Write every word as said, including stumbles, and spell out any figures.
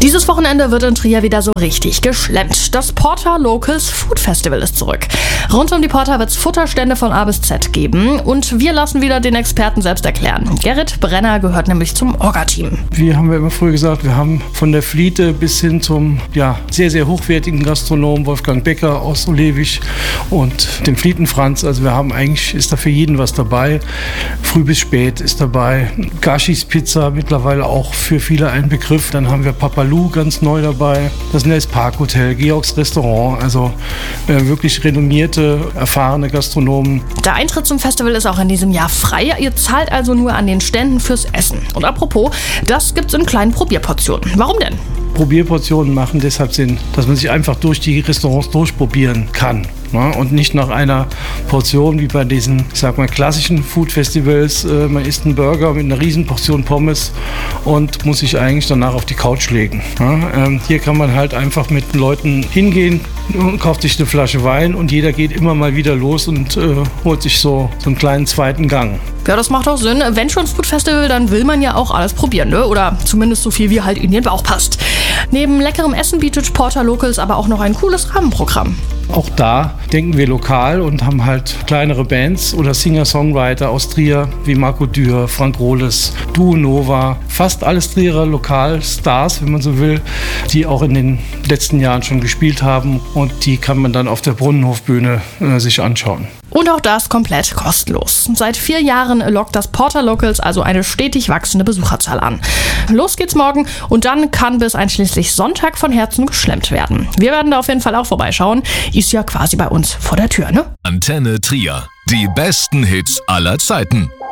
Dieses Wochenende wird in Trier wieder so richtig geschlemmt. Das Porta Locals Food Festival ist zurück. Rund um die Porta wird es Futterstände von A bis Z geben und wir lassen wieder den Experten selbst erklären. Gerrit Brenner gehört nämlich zum Orga-Team. Wie haben wir immer früher gesagt, wir haben von der Fliete bis hin zum ja, sehr, sehr hochwertigen Gastronom Wolfgang Becker aus Olewig und dem Flietenfranz. Also wir haben eigentlich, ist da für jeden was dabei. Früh bis spät ist dabei. Gashis Pizza, mittlerweile auch für viele ein Begriff. Dann haben wir Papalou ganz neu dabei. Das Nels Park Hotel, Georgs Restaurant. Also äh, wirklich renommierte, erfahrene Gastronomen. Der Eintritt zum Festival ist auch in diesem Jahr frei. Ihr zahlt also nur an den Ständen fürs Essen. Und apropos, das gibt's in kleinen Probierportionen. Warum denn? Probierportionen machen deshalb Sinn, dass man sich einfach durch die Restaurants durchprobieren kann. Ne? Und nicht nach einer Portion wie bei diesen, ich sag mal, klassischen Food-Festivals. Äh, man isst einen Burger mit einer riesen Portion Pommes und muss sich eigentlich danach auf die Couch legen. Ne? Ähm, hier kann man halt einfach mit Leuten hingehen, kauft sich eine Flasche Wein und jeder geht immer mal wieder los und äh, holt sich so, so einen kleinen zweiten Gang. Ja, das macht auch Sinn. Wenn schon Food Festival, dann will man ja auch alles probieren, ne? Oder zumindest so viel, wie halt in den Bauch passt. Neben leckerem Essen bietet Porta Locals aber auch noch ein cooles Rahmenprogramm. Auch da denken wir lokal und haben halt kleinere Bands oder Singer-Songwriter aus Trier wie Marco Dürr, Frank Rohles, Duo Nova. Fast alles Trierer Lokalstars, wenn man so will, die auch in den letzten Jahren schon gespielt haben. Und die kann man dann auf der Brunnenhofbühne äh, sich anschauen. Und auch das komplett kostenlos. Seit vier Jahren lockt das Porta Locals also eine stetig wachsende Besucherzahl an. Los geht's morgen und dann kann bis einschließlich Sonntag von Herzen geschlemmt werden. Wir werden da auf jeden Fall auch vorbeischauen. Ist ja quasi bei uns vor der Tür, ne? Antenne Trier. Die besten Hits aller Zeiten.